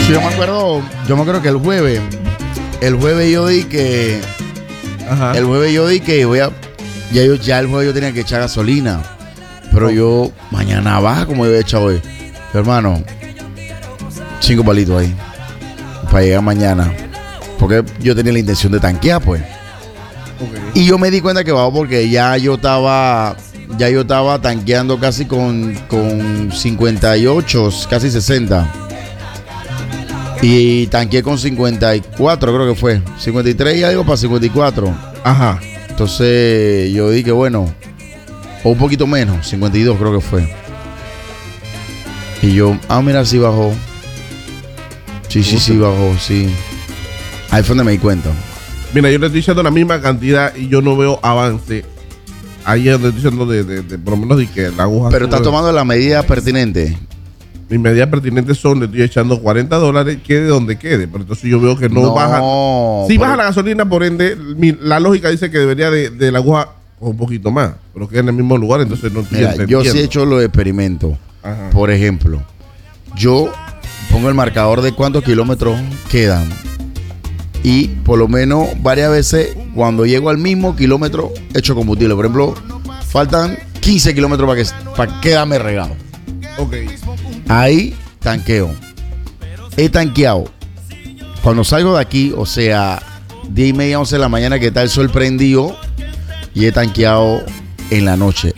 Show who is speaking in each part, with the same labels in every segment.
Speaker 1: Sí, yo me acuerdo que el jueves yo di que,
Speaker 2: Ajá.
Speaker 1: el jueves yo di que ya el jueves yo tenía que echar gasolina, pero yo mañana baja como yo he echado hoy. Hermano, 5 palitos ahí para llegar mañana, porque yo tenía la intención de tanquear, pues.
Speaker 2: Okay.
Speaker 1: Y yo me di cuenta que bajó porque ya yo estaba tanqueando casi con 58, casi 60. Y tanqueé con 54, creo que fue. 53 y algo para 54.
Speaker 2: Ajá.
Speaker 1: Entonces yo dije, bueno, o un poquito menos, 52 creo que fue. Y yo, mira, sí bajó. Sí bajó, sí. Ahí fue donde me di cuenta.
Speaker 2: Mira, yo le estoy echando la misma cantidad y yo no veo avance. Ahí es donde estoy diciendo de por lo menos de que la aguja.
Speaker 1: Pero estás tomando las medidas pertinentes.
Speaker 2: Mis medidas pertinentes son, le estoy echando $40, quede donde quede. Pero entonces yo veo que no baja. Si baja la gasolina, por ende, la lógica dice que debería de la aguja un poquito más. Pero queda en el mismo lugar, entonces no estoy entendiendo.
Speaker 1: Yo sí he hecho los experimentos.
Speaker 2: Ajá.
Speaker 1: Por ejemplo, yo pongo el marcador de cuántos kilómetros quedan. Y por lo menos varias veces, cuando llego al mismo kilómetro, echo combustible. Por ejemplo, faltan 15 kilómetros para quedarme regado.
Speaker 2: Ok.
Speaker 1: Ahí tanqueo. He tanqueado. Cuando salgo de aquí, o sea, 10:30, 11 de la mañana que está el sol prendido, y he tanqueado en la noche.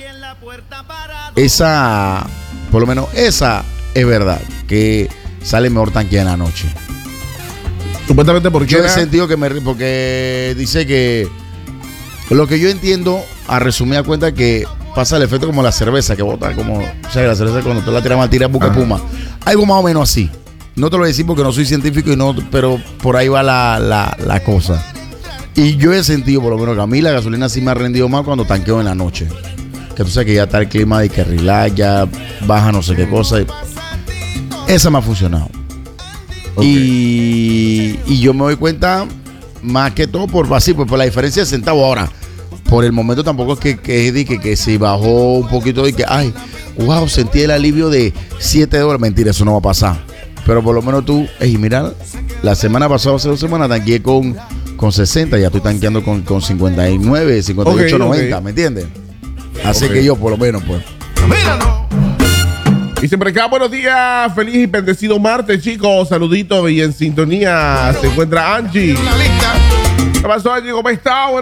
Speaker 1: Esa, por lo menos esa es verdad, que sale mejor tanquear en la noche.
Speaker 2: Supuestamente porque
Speaker 1: yo he sentido porque dice que lo que yo entiendo, a resumir a cuenta, que pasa el efecto como la cerveza, que bota como, o sea, la cerveza cuando tú la tiras mal, tiras buca puma. Algo más o menos así. No te lo voy a decir porque no soy científico pero por ahí va la cosa. Y yo he sentido, por lo menos, que a mí la gasolina sí me ha rendido más cuando tanqueo en la noche. Que tú sabes que ya está el clima de que relax, ya baja no sé qué cosa. Esa me ha funcionado. Okay. Y yo me doy cuenta más que todo por la diferencia de centavo. Ahora, por el momento tampoco es que si bajó un poquito de que, ay, wow, sentí el alivio de $7. Mentira, eso no va a pasar. Pero por lo menos tú, mira, la semana pasada, hace 2 semanas, tanqueé con 60, ya estoy tanqueando con 59, 58, 90, ¿me entiendes? Así que yo, por lo menos, pues.
Speaker 2: Míralo. Y siempre acá, buenos días, feliz y bendecido martes, chicos. Saluditos y en sintonía se encuentra Angie. ¿Qué pasó, Angie? ¿Cómo está?